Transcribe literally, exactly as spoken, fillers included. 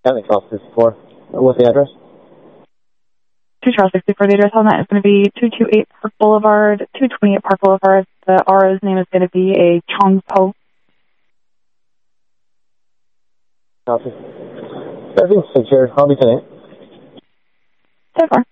County Cross sixty-four. What's the address? two Charles sixty-four. The address on that is going to be two twenty-eight Park Boulevard. two twenty-eight Park Boulevard. The R O's name is going to be a Chong Po. Copy. Everything's secured. I'll be tonight. So far.